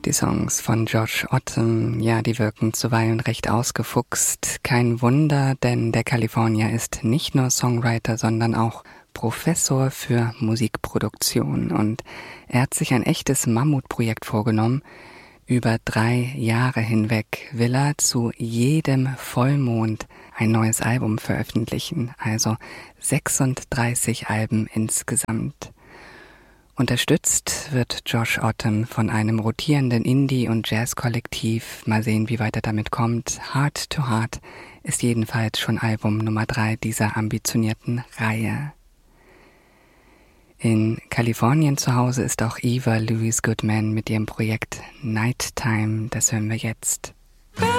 Die Songs von Josh Autumn, ja, die wirken zuweilen recht ausgefuchst. Kein Wunder, denn der Kalifornier ist nicht nur Songwriter, sondern auch Professor für Musikproduktion. Und er hat sich ein echtes Mammutprojekt vorgenommen. Über 3 Jahre hinweg will er zu jedem Vollmond ein neues Album veröffentlichen, also 36 Alben insgesamt. Unterstützt wird Josh Autumn von einem rotierenden Indie- und Jazz-Kollektiv. Mal sehen, wie weit er damit kommt. Heart to Heart ist jedenfalls schon Album Nummer 3 dieser ambitionierten Reihe. In Kalifornien zu Hause ist auch Eva Louise Goodman mit ihrem Projekt Nighttime. Das hören wir jetzt.